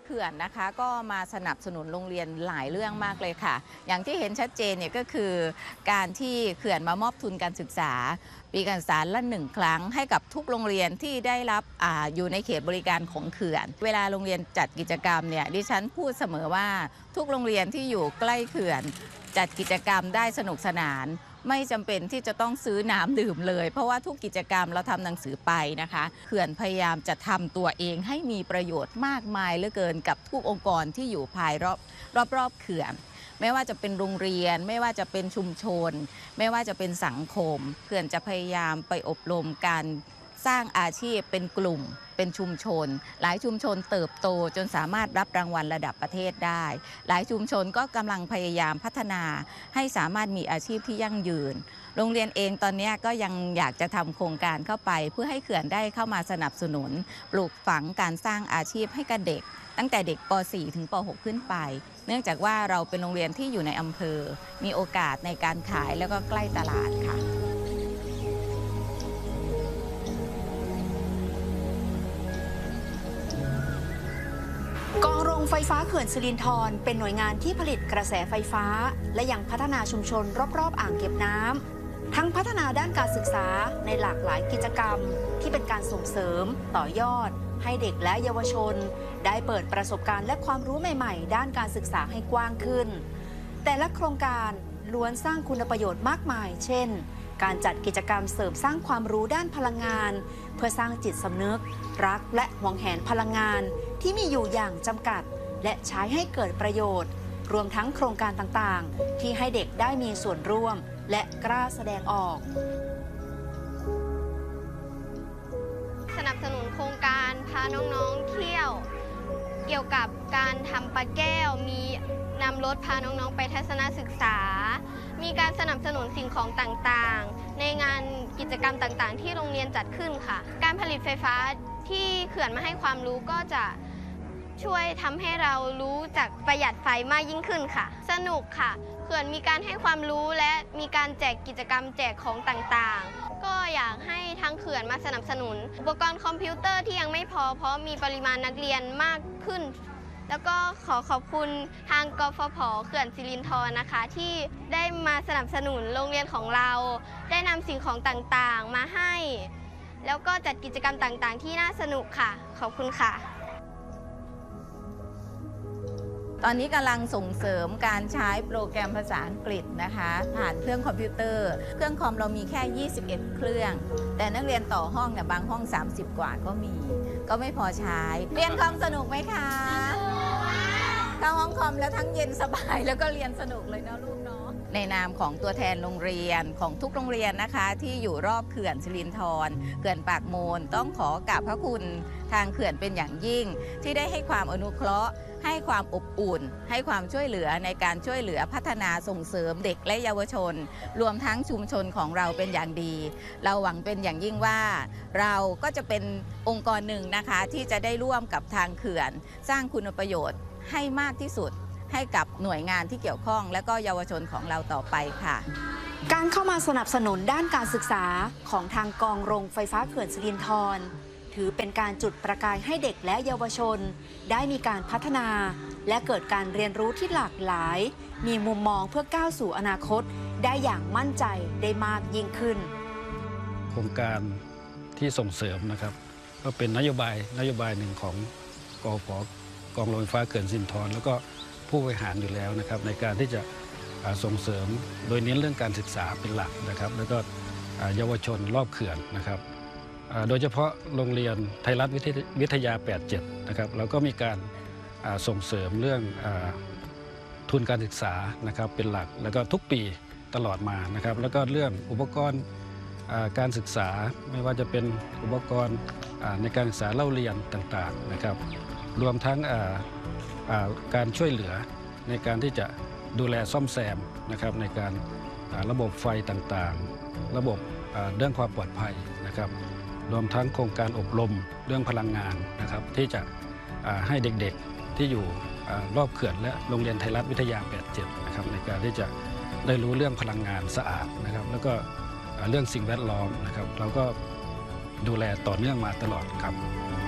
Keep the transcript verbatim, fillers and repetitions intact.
เขื่อนนะคะก็มาสนับสนุนโรงเรียนหลายเรื่องมากเลยค่ะอย่างที่เห็นชัดเจนเนี่ยก็คือการที่เขื่อนมามอบทุนการศึกษาปีการศึกษาละหนึ่งครั้งให้กับทุกโรงเรียนที่ได้รับ อ, อยู่ในเขตบริการของเขื่อนเวลาโรงเรียนจัดกิจกรรมเนี่ยดิฉันพูดเสมอว่าทุกโรงเรียนที่อยู่ใกล้เขื่อนจัดกิจกรรมได้สนุกสนานไม่จำเป็นที่จะต้องซื้อน้ำดื่มเลยเพราะว่าทุกกิจกรรมเราทำหนังสือไปนะคะเขื่อนพยายามจะทำตัวเองให้มีประโยชน์มากมายเหลือเกินกับทุกองค์กรที่อยู่ภายรอบรอบรอบเขื่อนไม่ว่าจะเป็นโรงเรียนไม่ว่าจะเป็นชุมชนไม่ว่าจะเป็นสังคมเขื่อนจะพยายามไปอบรมการสร้างอาชีพเป็นกลุ่มเป็นชุมชนหลายชุมชนเติบโตจนสามารถรับรางวัลระดับประเทศได้หลายชุมชนก็กำลังพยายามพัฒนาให้สามารถมีอาชีพที่ยั่งยืนโรงเรียนเองตอนนี้ก็ยังอยากจะทำโครงการเข้าไปเพื่อให้เขื่อนได้เข้ามาสนับสนุนปลูกฝังการสร้างอาชีพให้กับเด็กตั้งแต่เด็กป .สี่ ถึงป .หก ขึ้นไปเนื่องจากว่าเราเป็นโรงเรียนที่อยู่ในอำเภอมีโอกาสในการขายแล้วก็ใกล้ตลาดค่ะกองโรงไฟฟ้าเขื่อนสิรินธรเป็นหน่วยงานที่ผลิตกระแสไฟฟ้าและยังพัฒนาชุมชนรอบๆอ่างเก็บน้ำทั้งพัฒนาด้านการศึกษาในหลากหลายกิจกรรมที่เป็นการส่งเสริมต่อยอดให้เด็กและเยาวชนได้เปิดประสบการณ์และความรู้ใหม่ๆด้านการศึกษาให้กว้างขึ้นแต่ละโครงการล้วนสร้างคุณประโยชน์มากมายเช่นการจัดกิจกรรมเสริมสร้างความรู้ด้านพลังงานเพื่อสร้างจิตสำนึกรักและหวงแหนพลังงานที่มีอยู่อย่างจำกัดและใช้ให้เกิดประโยชน์รวมทั้งโครงการต่างๆที่ให้เด็กได้มีส่วนร่วมและกล้าแสดงออกสนับสนุนโครงการพาน้องๆเที่ยวเกี่ยวกับการทำปลาแก้วมีนำรถพาน้องๆไปทัศนศึกษามีการสนับสนุนสิ่งของต่างๆในงานกิจกรรมต่างๆที่โรงเรียนจัดขึ้นค่ะการผลิตไฟฟ้าที่เขื่อนมาให้ความรู้ก็จะช่วยทำให้เรารู้จักประหยัดไฟมากยิ่งขึ้นค่ะสนุกค่ะเขื่อนมีการให้ความรู้และมีการแจกกิจกรรมแจกของต่างๆก็อยากให้ทางเขื่อนมาสนับสนุนอุปกรณ์คอมพิวเตอร์ที่ยังไม่พอเพราะมีปริมาณนักเรียนมากขึ้นแล้วก็ขอขอบคุณทางกฟผ.เขื่อนสิรินธรนะคะที่ได้มาสนับสนุนโรงเรียนของเราได้นำสิ่งของต่างๆมาให้แล้วก็จัดกิจกรรมต่างๆที่น่าสนุกค่ะขอบคุณค่ะตอนนี้กำลังส่งเสริมการใช้โปรแกรมภาษาอังกฤษนะคะผ่านเครื่องคอมพิวเตอร์เครื่องคอมเรามีแค่ยี่สิบเอ็ดเครื่องแต่นักเรียนต่อห้องเนี่ยบางห้องสามสิบกว่าก็มีก็ไม่พอใช้เรียนคอมสนุกไหมคะเข้าห้องคอมแล้วทั้งเย็นสบายแล้วก็เรียนสนุกเลยเนาะลูกเนาะในนามของตัวแทนโรงเรียนของทุกโรงเรียนนะคะที่อยู่รอบเขื่อนสิรินธรเขื่อนปากมูลต้องขอกราบพระคุณทางเขื่อนเป็นอย่างยิ่งที่ได้ให้ความอนุเคราะห์ให้ความอบอุ่นให้ความช่วยเหลือในการช่วยเหลือพัฒนาส่งเสริมเด็กและเยาวชนรวมทั้งชุมชนของเราเป็นอย่างดีเราหวังเป็นอย่างยิ่งว่าเราก็จะเป็นองค์กรหนึ่งนะคะที่จะได้ร่วมกับทางเขื่อนสร้างคุณประโยชน์ให้มากที่สุดให้กับหน่วยงานที่เกี่ยวข้องและก็เยาวชนของเราต่อไปค่ะการเข้ามาสนับสนุนด้านการศึกษาของทางกองโรงไฟฟ้าเขื่อนสิรินธรถือเป็นการจุดประกายให้เด็กและเยาวชนได้มีการพัฒนาและเกิดการเรียนรู้ที่หลากหลายมีมุมมองเพื่อก้าวสู่อนาคตได้อย่างมั่นใจได้มากยิ่งขึ้นโครงการที่ส่งเสริมนะครับก็เป็นนโยบายนโยบายหนึ่งของกฟผ.กองโรงไฟฟ้าเขื่อนสิรินธรแล้วก็ผู้บริหารอยู่แล้วนะครับในการที่จะส่งเสริมโดยเน้นเรื่องการศึกษาเป็นหลักนะครับแล้วก็เยาวชนรอบเขื่อนนะครับโดยเฉพาะโรงเรียนไทยรัฐวิทยาแปดสิบเจ็ดนะครับเราก็มีการส่งเสริมเรื่องทุนการศึกษานะครับเป็นหลักแล้วก็ทุกปีตลอดมานะครับแล้วก็เรื่องอุปกรณ์การศึกษาไม่ว่าจะเป็นอุปกรณ์ในการศึกษาเล่าเรียนต่างๆนะครับรวมทั้งการช่วยเหลือในการที่จะดูแลซ่อมแซมนะครับในการระบบไฟต่างๆระบบเรื่องความปลอดภัยนะครับรวมทั้งโครงการอบรมเรื่องพลังงานนะครับที่จะให้เด็กๆที่อยู่รอบเขื่อนและโรงเรียนไทยรัฐวิทยาแปดสิบเจ็ดนะครับในการที่จะได้รู้เรื่องพลังงานสะอาดนะครับแล้วก็เรื่องสิ่งแวดล้อมนะครับเราก็ดูแลต่อเนื่องมาตลอดครับ